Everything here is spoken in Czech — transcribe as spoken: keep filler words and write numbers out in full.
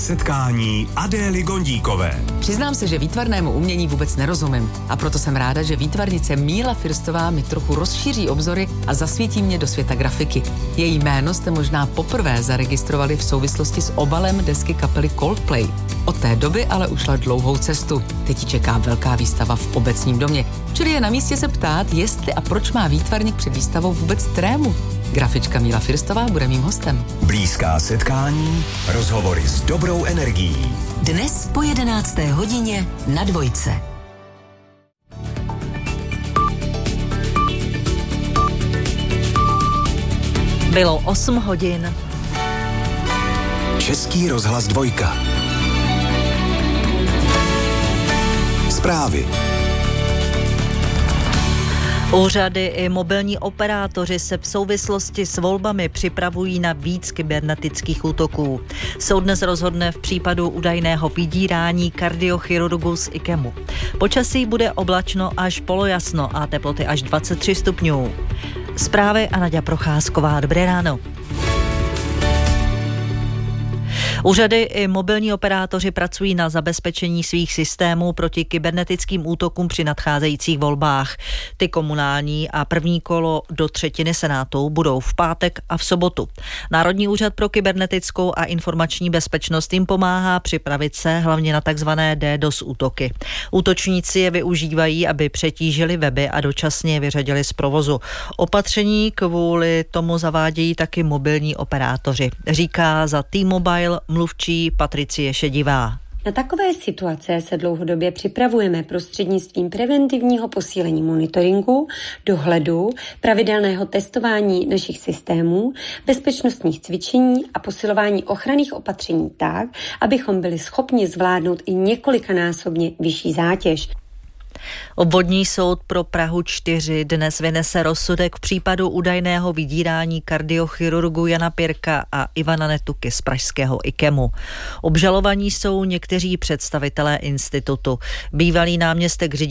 Setkání Adély Gondíkové. Přiznám se, že výtvarnému umění vůbec nerozumím a proto jsem ráda, že výtvarnice Míla Firstová mi trochu rozšíří obzory a zasvítí mě do světa grafiky. Její jméno jste možná poprvé zaregistrovali v souvislosti s obalem desky kapely Coldplay. Od té doby ale ušla dlouhou cestu. Teď ji čeká velká výstava v Obecním domě. Čili je na místě se ptát, jestli a proč má výtvarník před výstavou vůbec trému. Grafička Míla Firstová bude mým hostem. Blízká setkání, rozhovory s dobrou energií. Dnes po jedenácté hodině na Dvojce. Bylo osm hodin. Český rozhlas Dvojka. Zprávy. Úřady i mobilní operátoři se v souvislosti s volbami připravují na víc kybernetických útoků. Soud dnes rozhodne v případu údajného vydírání kardiochirurgu z IKEMu. Počasí bude oblačno až polojasno a teploty až dvacet tři stupňů. Zprávy a Naďa Procházková. Dobré ráno. Úřady i mobilní operátoři pracují na zabezpečení svých systémů proti kybernetickým útokům při nadcházejících volbách. Ty komunální a první kolo do třetiny senátu budou v pátek a v sobotu. Národní úřad pro kybernetickou a informační bezpečnost jim pomáhá připravit se hlavně na takzvané DDoS útoky. Útočníci je využívají, aby přetížili weby a dočasně je vyřadili z provozu. Opatření kvůli tomu zavádějí taky mobilní operátoři, říká za T-Mobile mluvčí Patricie Šedivá. Na takové situace se dlouhodobě připravujeme prostřednictvím preventivního posílení monitoringu, dohledu, pravidelného testování našich systémů, bezpečnostních cvičení a posilování ochranných opatření tak, abychom byli schopni zvládnout i několikanásobně vyšší zátěž. Obvodní soud pro Prahu čtyři dnes vynese rozsudek v případu údajného vydírání kardiochirurgu Jana Pirka a Ivana Netuky z pražského IKEMu. Obžalovaní jsou někteří představitelé institutu. Bývalý náměstek ředitel